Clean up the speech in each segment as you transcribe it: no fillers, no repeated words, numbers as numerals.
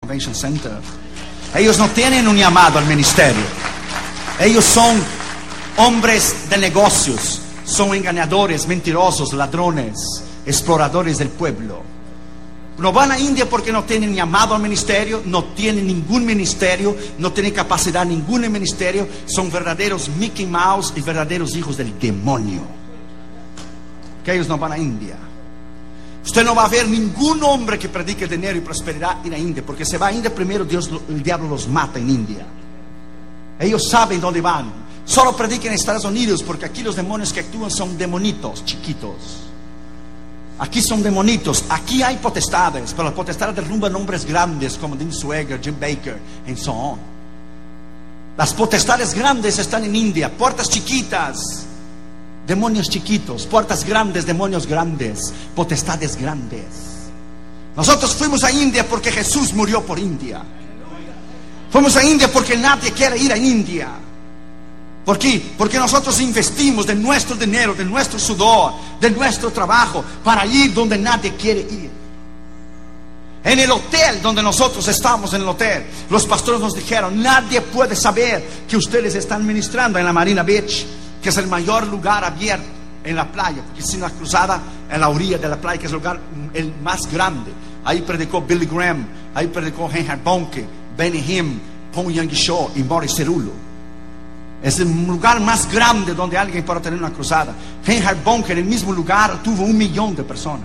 Convention Center. Ellos no tienen un llamado al ministerio. Ellos son hombres de negocios, son engañadores, mentirosos, ladrones, exploradores del pueblo. No van a India porque no tienen llamado al ministerio, no tienen ningún ministerio, no tienen capacidad ningún ministerio. Son verdaderos Mickey Mouse y verdaderos hijos del demonio. Que ellos no van a India. Usted no va a ver ningún hombre que predique dinero y prosperidad ir a India, porque se va a India primero, el diablo los mata en India. Ellos saben dónde van. Solo prediquen en Estados Unidos, porque aquí los demonios que actúan son demonitos chiquitos. Aquí son demonitos, aquí hay potestades, pero las potestades derrumban hombres grandes como Dean Swagger, Jim Baker, and so on. Las potestades grandes están en India. Puertas chiquitas, demonios chiquitos. Puertas grandes, demonios grandes. Potestades grandes. Nosotros fuimos a India porque Jesús murió por India. Fuimos a India porque nadie quiere ir a India. ¿Por qué? Porque nosotros investimos de nuestro dinero, de nuestro sudor, de nuestro trabajo para ir donde nadie quiere ir. En el hotel donde nosotros estamos, en el hotel, los pastores nos dijeron: nadie puede saber que ustedes están ministrando en la Marina Beach, que es el mayor lugar abierto en la playa, porque es una cruzada en la orilla de la playa, que es el lugar el más grande. Ahí predicó Billy Graham, ahí predicó Reinhard Bonnke, Benny Hinn, Paul Young Shaw y Morris Cerullo. Es el lugar más grande donde alguien puede tener una cruzada. Reinhard Bonnke en el mismo lugar tuvo 1 millón de personas.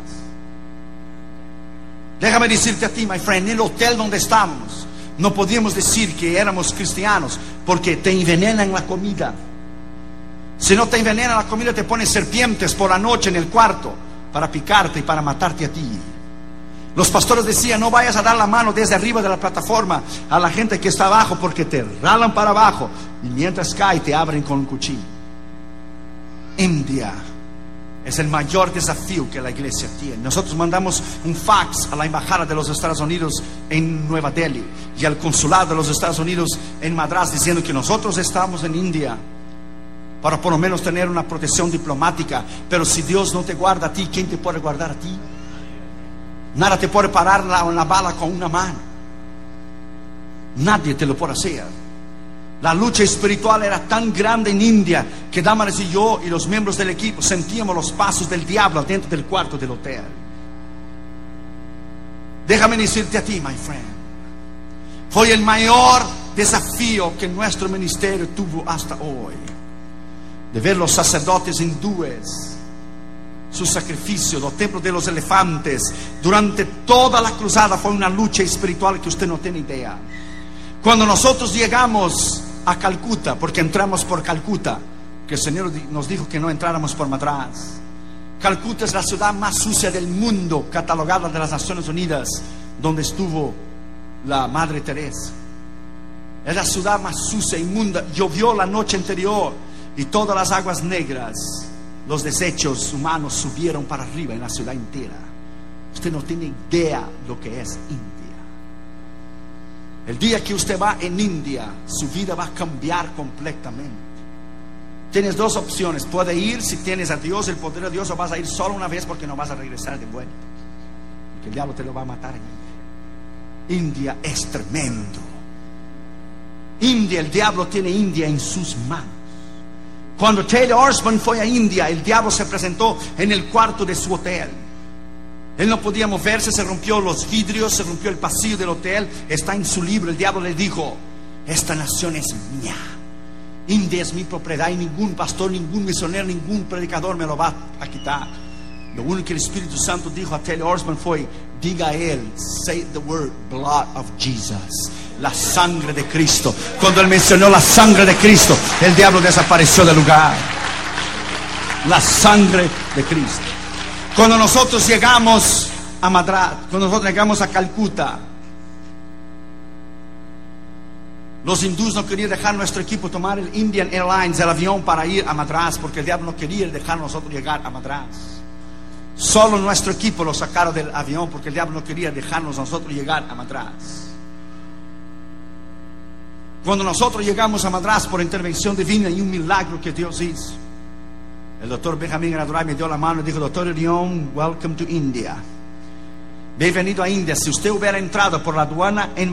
Déjame decirte a ti, my friend, en el hotel donde estábamos no podíamos decir que éramos cristianos, porque te envenenan la comida. Si no te envenenan la comida, te ponen serpientes por la noche en el cuarto para picarte y para matarte a ti. Los pastores decían: no vayas a dar la mano desde arriba de la plataforma a la gente que está abajo, porque te ralan para abajo y mientras cae te abren con un cuchillo. India es el mayor desafío que la iglesia tiene. Nosotros mandamos un fax a la embajada de los Estados Unidos en Nueva Delhi y al consulado de los Estados Unidos en Madras, diciendo que nosotros estamos en India para por lo menos tener una protección diplomática. Pero si Dios no te guarda a ti, ¿quién te puede guardar a ti? Nada te puede parar la bala con una mano. Nadie te lo puede hacer. La lucha espiritual era tan grande en India que Damaris y yo y los miembros del equipo sentíamos los pasos del diablo dentro del cuarto del hotel. Déjame decirte a ti, my friend, fue el mayor desafío que nuestro ministerio tuvo hasta hoy, de ver los sacerdotes hindúes, su sacrificio, los templos de los elefantes. Durante toda la cruzada fue una lucha espiritual que usted no tiene idea. Cuando nosotros llegamos a Calcuta, porque entramos por Calcuta, que el Señor nos dijo que no entráramos por Madras. Calcuta es la ciudad más sucia del mundo, catalogada de las Naciones Unidas, donde estuvo la Madre Teresa. Es la ciudad más sucia, inmunda. Llovió la noche anterior y todas las aguas negras, los desechos humanos subieron para arriba en la ciudad entera. Usted no tiene idea lo que es India. El día que usted va en India, su vida va a cambiar completamente. Tienes dos opciones: puede ir si tienes a Dios, el poder de Dios, o vas a ir solo una vez porque no vas a regresar de vuelta, porque el diablo te lo va a matar en India. India es tremendo. India, el diablo tiene India en sus manos. Cuando Taylor Osborne fue a India, el diablo se presentó en el cuarto de su hotel. Él no podía moverse, se rompió los vidrios, se rompió el pasillo del hotel. Está en su libro. El diablo le dijo: esta nación es mía, India es mi propiedad, y ningún pastor, ningún misionero, ningún predicador me lo va a quitar. Lo único que el Espíritu Santo dijo a Taylor Osborne fue: diga a él, say the word blood of Jesus, la sangre de Cristo. Cuando él mencionó la sangre de Cristo, el diablo desapareció del lugar. La sangre de Cristo. Cuando nosotros llegamos a Madras, cuando nosotros llegamos a Calcuta, los hindúes no querían dejar nuestro equipo tomar el Indian Airlines, el avión, para ir a Madras, porque el diablo no quería dejar nosotros llegar a Madras. Solo nuestro equipo lo sacaron del avión porque el diablo no quería dejarnos nosotros llegar a Madras. Cuando nosotros llegamos a Madras por intervención divina y un milagro que Dios hizo, el doctor Benjamin Adorai me dio la mano y dijo: doctor Leon, welcome to India. Bienvenido a India. Si usted hubiera entrado por la aduana en